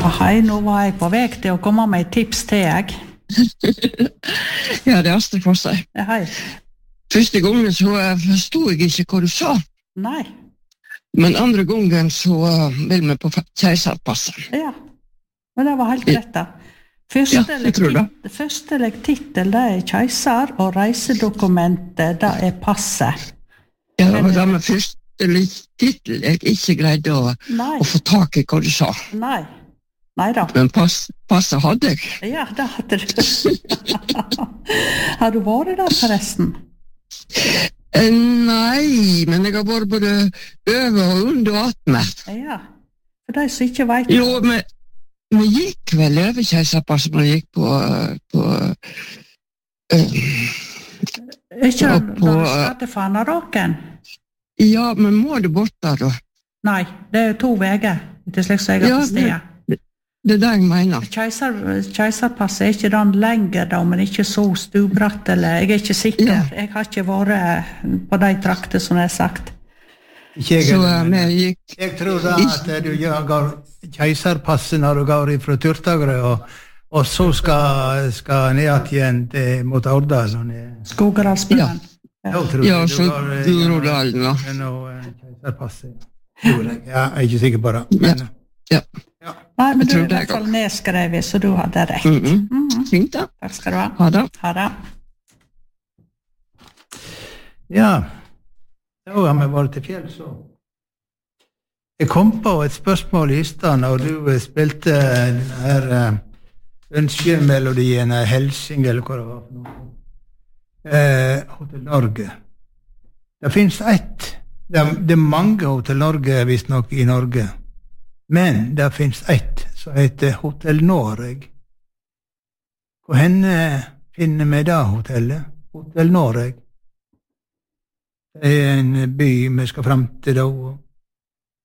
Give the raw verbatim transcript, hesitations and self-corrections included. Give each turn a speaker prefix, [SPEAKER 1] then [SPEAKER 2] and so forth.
[SPEAKER 1] Hei, nå var jeg på vei til å komme med et tips til jeg.
[SPEAKER 2] Ja, det er Astrid for seg.
[SPEAKER 1] Ja, hei.
[SPEAKER 2] Første gangen så forstod jeg ikke hva du sa.
[SPEAKER 1] Nei.
[SPEAKER 2] Men andre gangen så vil vi på keiserpasset.
[SPEAKER 1] Ja, men det var helt rett da.
[SPEAKER 2] Ja, jeg tror det.
[SPEAKER 1] Første titel, det er keiser, og reisedokumentet, det er passet.
[SPEAKER 2] Ja, det var det med første titel jeg ikke greide å, å få tak i hva du sa.
[SPEAKER 1] Nei. Nei da.
[SPEAKER 2] Men pass, passet hadde jeg.
[SPEAKER 1] Ja, det hadde du. Har du vært der forresten?
[SPEAKER 2] Eh, nei, men jeg har vært både over og under atme.
[SPEAKER 1] Ja, for de som ikke vet...
[SPEAKER 2] Jo, men vi gikk vel over keiserpasset, men vi gikk på... på uh,
[SPEAKER 1] ikke ja, på, da skadde Fanaråken?
[SPEAKER 2] Ja, men må du bort der da?
[SPEAKER 1] Nei, det er to veger. Det er slik som jeg har på stedet.
[SPEAKER 2] Det er det jeg mener.
[SPEAKER 1] Keiser, keiserpasset er ikke den lenger da, men ikke så stubratt, eller jeg er ikke sikker. Ja. Jeg har ikke vært på de trakter som jeg har sagt.
[SPEAKER 3] Ikke jeg,
[SPEAKER 2] så,
[SPEAKER 3] men,
[SPEAKER 2] jeg, gikk,
[SPEAKER 3] jeg tror da at du går keiserpasset når du går fra Turtagre, og, og så skal, skal ned igjen til, mot Orda. Sånn,
[SPEAKER 1] Skogeralsbyen.
[SPEAKER 2] Ja, ja så Gurodalen da.
[SPEAKER 3] Keiserpasset. Ja, jeg er ikke sikker på det. Men,
[SPEAKER 2] ja.
[SPEAKER 1] Ja. Nei, men du er i hvert fall nedskrevet, så du hadde rett.
[SPEAKER 2] Mm -hmm. Mm -hmm. Fint da.
[SPEAKER 1] Takk skal du ha.
[SPEAKER 2] Ha det.
[SPEAKER 1] Ha det.
[SPEAKER 3] Ja, da har vi vært til fjell, så. Jeg kom på et spørsmål i stedet, når du spilte den her ønskemelodien, Helsing, eller hva det var for noe. Eh, Hotel Norge. Det finnes ett, det er, det er mange Hotel Norge, visst nok, i Norge. Men det finnes ett som heter Hotel Noreg. Hvor henne finner vi da hotellet? Hotel Noreg. Det er en by vi skal frem til da.